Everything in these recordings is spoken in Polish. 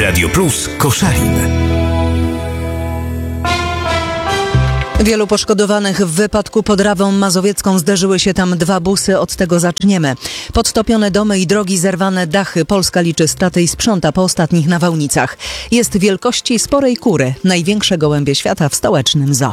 Radio Plus Koszalin. Wielu poszkodowanych w wypadku pod Rawą Mazowiecką. Zderzyły się tam dwa busy, od tego zaczniemy. Podtopione domy i drogi, zerwane dachy. Polska liczy straty i sprząta po ostatnich nawałnicach. Jest wielkości sporej kury, największe gołębie świata w stołecznym zoo.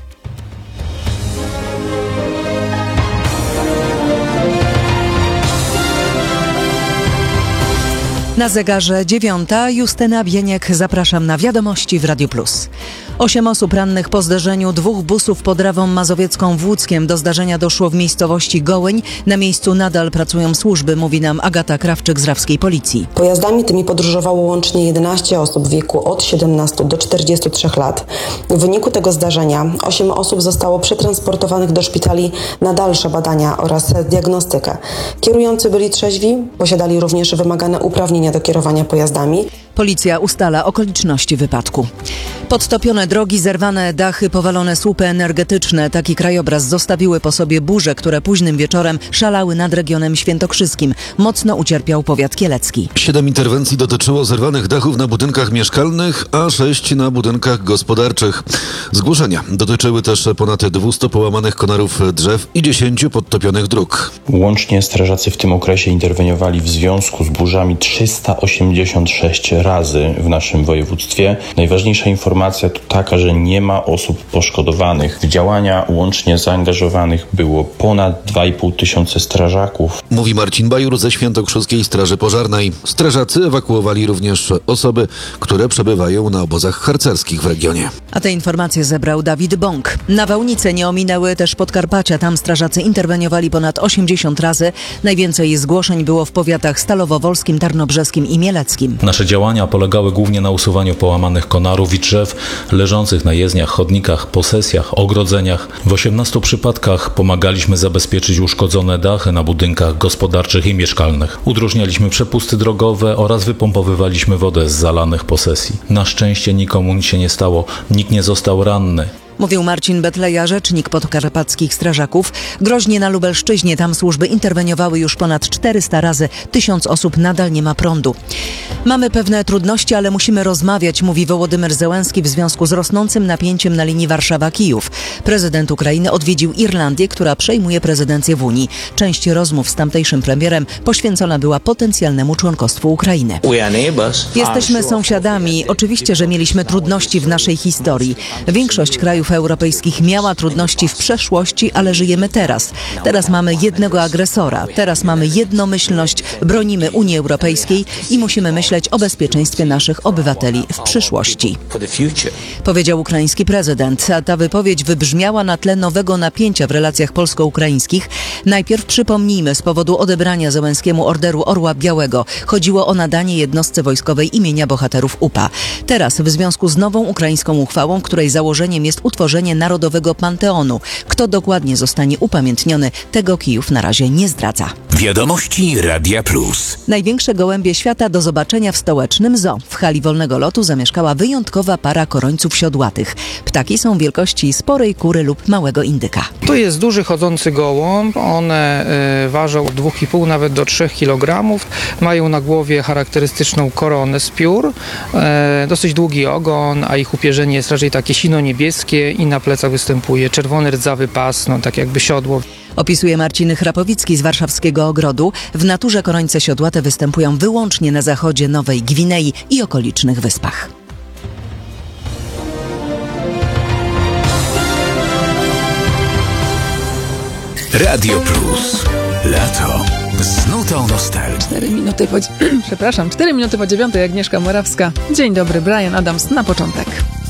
Na zegarze 9:00. Justyna Bieniek, zapraszam na wiadomości w Radiu Plus. 8 osób rannych po zderzeniu dwóch busów pod Rawą Mazowiecką w Łódzkiem. Do zdarzenia doszło w miejscowości Gołyń. Na miejscu nadal pracują służby, mówi nam Agata Krawczyk z rawskiej policji. Pojazdami tymi podróżowało łącznie 11 osób w wieku od 17 do 43 lat. W wyniku tego zdarzenia 8 osób zostało przetransportowanych do szpitali na dalsze badania oraz diagnostykę. Kierujący byli trzeźwi, posiadali również wymagane uprawnienia do kierowania pojazdami. Policja ustala okoliczności wypadku. Podtopione drogi, zerwane dachy, powalone słupy energetyczne. Taki krajobraz zostawiły po sobie burze, które późnym wieczorem szalały nad regionem świętokrzyskim. Mocno ucierpiał powiat kielecki. 7 interwencji dotyczyło zerwanych dachów na budynkach mieszkalnych, a 6 na budynkach gospodarczych. Zgłoszenia dotyczyły też ponad 200 połamanych konarów drzew i 10 podtopionych dróg. Łącznie strażacy w tym okresie interweniowali w związku z burzami 386 razy w naszym województwie. Najważniejsza informacja to taka, że nie ma osób poszkodowanych. W działania łącznie zaangażowanych było ponad 2,5 tysiąca strażaków. Mówi Marcin Bajur ze Świętokrzyskiej Straży Pożarnej. Strażacy ewakuowali również osoby, które przebywają na obozach harcerskich w regionie. A te informacje zebrał Dawid Bąk. Nawałnice nie ominęły też Podkarpacia. Tam strażacy interweniowali ponad 80 razy. Najwięcej zgłoszeń było w powiatach stalowowolskim, tarnobrzeskim i mieleckim. Nasze działania polegały głównie na usuwaniu połamanych konarów i drzew leżących na jezdniach, chodnikach, posesjach, ogrodzeniach. W 18 przypadkach pomagaliśmy zabezpieczyć uszkodzone dachy na budynkach gospodarczych i mieszkalnych. Udrożnialiśmy przepusty drogowe oraz wypompowywaliśmy wodę z zalanych posesji. Na szczęście nikomu nic się nie stało, nikt nie został ranny. Mówił Marcin Betleja, rzecznik podkarpackich strażaków. Groźnie na Lubelszczyźnie, tam służby interweniowały już ponad 400 razy. 1000 osób nadal nie ma prądu. Mamy pewne trudności, ale musimy rozmawiać, mówi Wołodymyr Zełenski w związku z rosnącym napięciem na linii Warszawa-Kijów. Prezydent Ukrainy odwiedził Irlandię, która przejmuje prezydencję w Unii. Część rozmów z tamtejszym premierem poświęcona była potencjalnemu członkostwu Ukrainy. Jesteśmy sąsiadami. Oczywiście, że mieliśmy trudności w naszej historii. Większość krajów europejskich miała trudności w przeszłości, ale żyjemy teraz. Teraz mamy jednego agresora. Teraz mamy jednomyślność, bronimy Unii Europejskiej i musimy myśleć o bezpieczeństwie naszych obywateli w przyszłości. Powiedział ukraiński prezydent, a ta wypowiedź wybrzmiała na tle nowego napięcia w relacjach polsko-ukraińskich. Najpierw przypomnijmy, z powodu odebrania Zełenskiemu Orderu Orła Białego chodziło o nadanie jednostce wojskowej imienia bohaterów UPA. Teraz w związku z nową ukraińską uchwałą, której założeniem jest utworzenie Narodowego Panteonu. Kto dokładnie zostanie upamiętniony, tego Kijów na razie nie zdradza. Wiadomości Radia Plus. Największe gołębie świata do zobaczenia w stołecznym zoo. W hali wolnego lotu zamieszkała wyjątkowa para korońców siodłatych. Ptaki są wielkości sporej kury lub małego indyka. To jest duży chodzący gołąb. One ważą od 2,5 nawet do 3 kg. Mają na głowie charakterystyczną koronę z piór, dosyć długi ogon, a ich upierzenie jest raczej takie sino-niebieskie i na plecach występuje czerwony rdzawy pas, tak jakby siodło. Opisuje Marcin Chrapowicki z warszawskiego ogrodu. W naturze korońce siodłate występują wyłącznie na zachodzie Nowej Gwinei i okolicznych wyspach. Radio Plus. Lato. Z nutą nostalgii. 4 minuty po 9, Agnieszka Morawska. Dzień dobry, Brian Adams na początek.